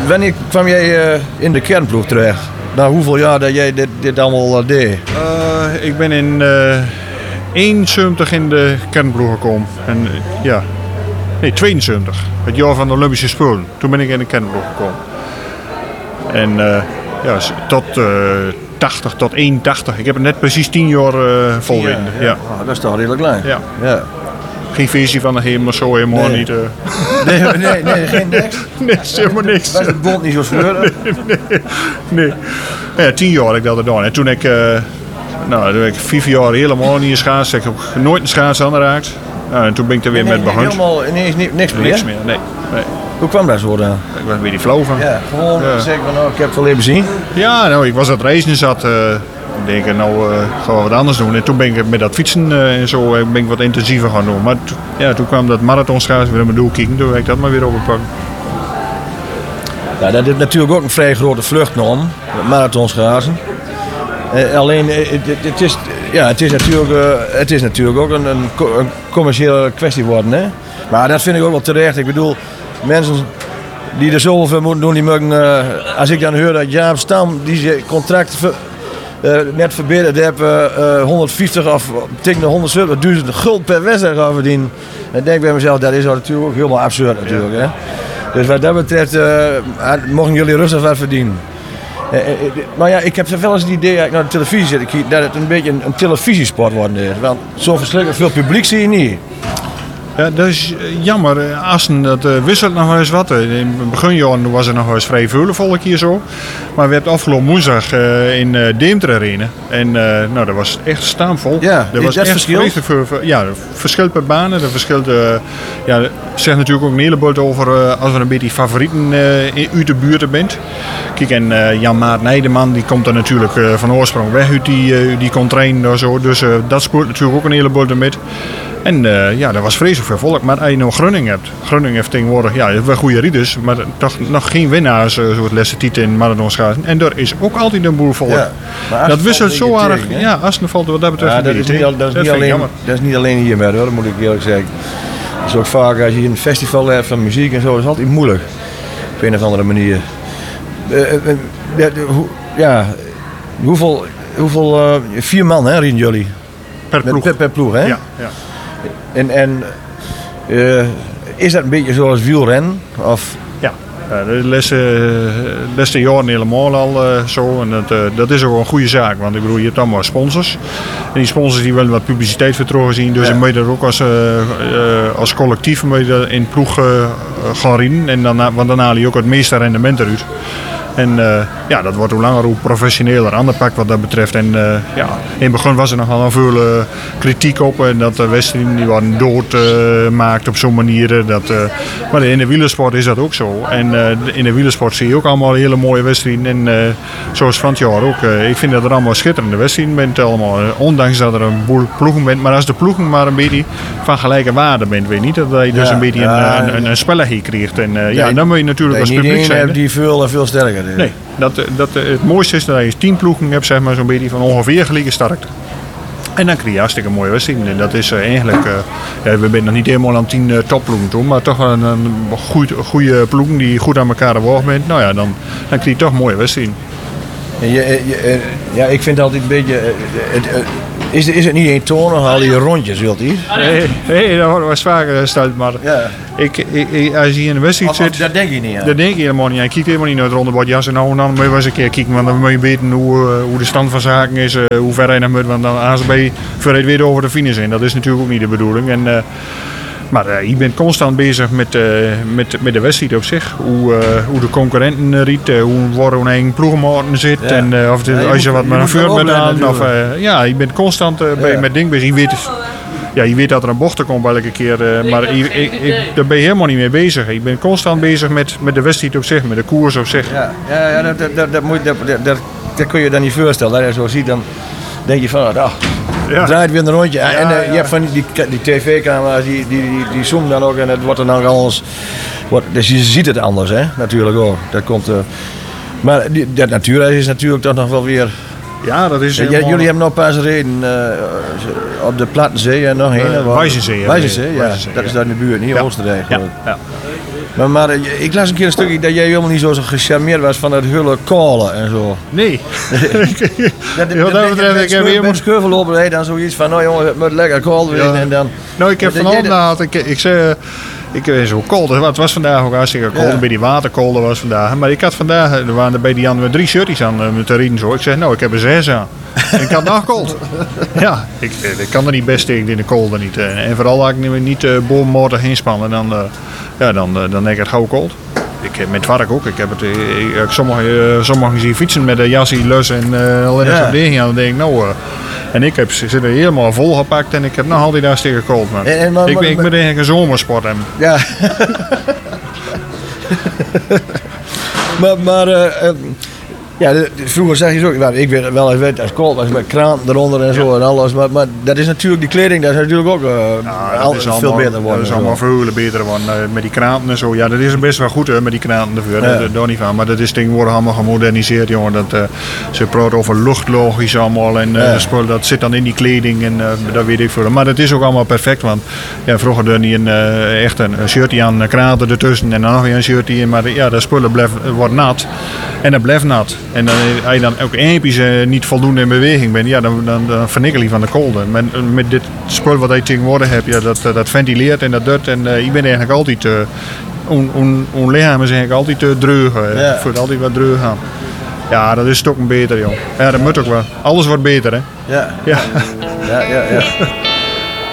wanneer kwam jij in de kernploeg terecht? Na hoeveel jaar dat jij dit allemaal deed? Ik ben in 71 in de kernploeg gekomen. En, 72. Het jaar van de Olympische Spelen. Toen ben ik in de kernploeg gekomen. En tot 80, tot 81. Ik heb het net precies 10 jaar volgehouden. Ja. Oh, dat is toch redelijk lang. Ja. Geen visie van de hemel, zo helemaal niet. Nee, geen niks. Nee, helemaal niks. Was het bond niet zo scheuren? Nee. Ja, 10 jaar heb ik dat gedaan. En toen heb ik 5 jaar helemaal niet geschaatst. Ik heb ook nooit een schaats aangeraakt. En toen ben ik er weer met begonnen. Helemaal ineens niks meer? Niks meer, nee. Hoe kwam dat zo dan? Ik was een beetje flauw van. Ja, gewoon zeggen van ik heb het wel even zien. Ja, ik was aan het reizen zat. Ik denk, gaan we wat anders doen. En toen ben ik met dat fietsen en zo ben ik wat intensiever gaan doen. Maar toen kwam dat marathonschaatsen weer aan mijn doel kijken. Toen heb ik dat maar weer opgepakt. Ja, dat is natuurlijk ook een vrij grote vlucht om, marathonschaatsen. Alleen, het is natuurlijk ook een commerciële kwestie worden. Hè? Maar dat vind ik ook wel terecht. Ik bedoel, mensen die er zoveel voor moeten doen, die mogen... als ik dan hoor dat Jaap Stam die zijn contract net verbeterd heeft, 150 of tegen 170.000 gulden per wedstrijd gaan verdienen. Dan denk ik bij mezelf, dat is natuurlijk ook helemaal absurd natuurlijk. Hè? Dus wat dat betreft mogen jullie rustig wat verdienen. Maar ja, ik heb wel eens het idee dat ik naar de televisie zit, dat het een beetje een televisiesport wordt. Want zo verschrikkelijk veel publiek zie je niet. Ja, dat is jammer. Assen, dat wisselt nog eens wat. In het beginjaren was er nog eens vrij veel volk hier zo. Maar we hebben afgelopen woensdag in Deventer Arena. En dat was echt staanvol. Ja, er was dat echt verschilt? Verschilt per banen. Er verschilt, zegt natuurlijk ook een heleboel over als er een beetje favorieten uit de buurt bent. Kijk, en Jan-Maart Nijdeman, die komt er natuurlijk van oorsprong weg uit die contrain. Zo. Dus dat speelt natuurlijk ook een heleboel met. En dat was vreselijk veel volk. Maar als je nou Groningen hebt. Groningen heeft tegenwoordig wel goede rieders. Maar toch nog geen winnaars zoals Lesse Tieten in marathonschaatsen. En er is ook altijd een boel volk. Ja, dat wisselt zo aardig. Assen valt wat dat betreft dat is niet alleen hier meer, hoor, dat moet ik eerlijk zeggen. Dat is ook vaak als je een festival hebt van muziek en zo. Dat is altijd moeilijk. Op een of andere manier. Hoeveel 4 man rieden jullie? Per ploeg. Per ploeg, hè? Ja. En is dat een beetje zoals wielrennen? Of? Ja, de laatste jaren helemaal al zo. En dat is ook een goede zaak. Want ik bedoel, je hebt allemaal sponsors. En die sponsors die willen wat publiciteit vertrokken zien. Dus dan moet je dat ook als collectief moet je in ploeg gaan rijden. Want dan haal je ook het meeste rendement eruit. En dat wordt hoe langer hoe professioneler aanpakt wat dat betreft. En in het begin was er nogal veel kritiek op. En dat de wedstrijden die worden doodgemaakt op zo'n manier. Maar in de wielersport is dat ook zo. En in de wielersport zie je ook allemaal hele mooie wedstrijden. En zoals van het jaar ook. Ik vind dat er allemaal schitterende wedstrijden bent allemaal. Ondanks dat er een boel ploegen bent. Maar als de ploegen maar een beetje van gelijke waarde bent. Weet je niet dat je dus een beetje een spelletje krijgt. En dan moet je natuurlijk als publiek zijn. Die veel sterker. Nee, het mooiste is dat je 10 ploegen hebt, zeg maar, zo'n beetje van ongeveer gelijke sterkte. En dan krijg je hartstikke mooie wedstrijden. En dat is eigenlijk, we zijn nog niet helemaal aan 10 topploegen toe, maar toch wel een goede ploegen die goed aan elkaar de woog bent. Nou ja, dan krijg je toch mooie wedstrijden. Ik vind altijd een beetje... Is het niet één toon, dan haal je rondjes, wilt u? Nee, dat wordt wel vaker gesteld, maar als je in de wedstrijd zit... Dat denk je niet aan. Dat denk je helemaal niet aan. Je kijkt helemaal niet naar het rondebord. Ja, dan moet je wel eens een keer kijken, want dan moet je weten hoe de stand van zaken is, hoe ver je naar moet, want dan gaan ze vooruit weer over de finish in. Dat is natuurlijk ook niet de bedoeling. Maar je bent constant bezig met de wedstrijd op zich. Hoe de concurrenten riet, waar hun eigen ploegenmaten zit. Ja. En als je wat met een vuur bent aan. Je bent constant met dingen bezig. Je weet dat er een bocht komt elke keer. Maar daar ben je helemaal niet mee bezig. Ik ben constant bezig met de wedstrijd op zich, met de koers op zich. Dat kun je dan niet voorstellen. Als je zo ziet, dan denk je van... draait weer een rondje. Je hebt van die tv-camera's, die zoomen dan ook en het wordt er dan alles... Dus je ziet het anders, hè? Natuurlijk ook. Dat komt... maar dat natuurreis is natuurlijk toch nog wel weer... Ja, dat is... jullie hebben nog pas gereden op de Plattenzee en nog heen. Wijzenzee. Wijzenzee, ja. Dat is daar in de buurt, niet Oostenrijk. Ja. Maar ik las een keer een stukje dat jij helemaal niet zo gecharmeerd was van het hele kolen en zo. Nee. Wat dat betreft, ik heb weer een scheuvel lopen dan zoiets van, nou jongen, het moet lekker koud weer en dan... Nou, ik heb vanavond ik zei... Ik weet zo koud. Het was vandaag ook hartstikke koud. Een beetje waterkolen was vandaag. Maar ik had vandaag, er waren bij die Jan 3 shirtjes aan met de riem zo. Ik zeg, nou, ik heb er 6 aan. En ik had nog koud. Ja, ik kan er niet best tegen in de koolde niet. En vooral als ik niet bovenmoedig inspannen, dan denk ik het gauw koud. Ik met werk ook. Ik heb het, sommigen zien fietsen met een jasje, lus en alleen dat soort dingen. Dan denk ik, nou... En ik zit er helemaal vol gepakt en ik heb nog altijd hartstikke koud, man. Ik moet eigenlijk een zomersport hebben. Ja. Vroeger zeg je zo, ik weet wel eens als het koud was met kraan eronder en zo en alles. Maar dat is natuurlijk, die kleding, dat is natuurlijk ook veel beter worden. Dat is allemaal veel beter worden met die kranten en zo. Ja, dat is best wel goed met die kranten ervoor. Daar niet van. Maar dat is tegenwoordig allemaal gemoderniseerd, jongen. Ze praten over luchtlogisch allemaal en spul, dat zit dan in die kleding en dat weet ik veel. Maar dat is ook allemaal perfect, want vroeger deed je echt een shirtje aan, kranten ertussen en dan nog weer een shirtje in. Maar dat spullen wordt nat en dat blijft nat. En als je dan ook episch niet voldoende in beweging bent, dan vernikkel je van de kolde. Met dit spul wat je tegenwoordig hebt, dat ventileert en dat doet. En je bent eigenlijk altijd, ons lichaam is eigenlijk altijd dreug. Het voelt altijd wat dreug aan. Ja, dat is toch een beter, joh. Ja, dat moet ook wel. Alles wordt beter, hè? Ja.